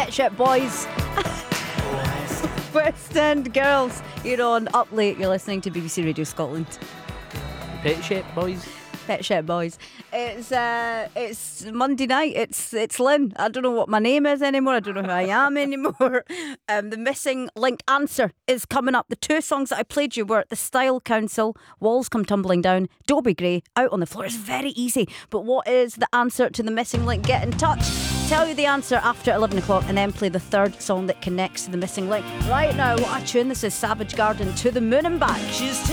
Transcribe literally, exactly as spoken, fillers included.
Pet Shop Boys. West End Girls. You're on Up Late. You're listening to B B C Radio Scotland. Pet Shop Boys. Pet Shop Boys. It's uh, it's Monday night. It's it's Lynn. I don't know what my name is anymore. I don't know who I am anymore. Um, the missing link answer is coming up. The two songs that I played you were The Style Council, Walls Come Tumbling Down, Dobie Gray, Out on the Floor. It's very easy. But what is the answer to the missing link? Get in touch. Tell you the answer after eleven o'clock and then play the third song that connects to the missing link. Right now, what a tune. This is Savage Garden, To the Moon and Back. She's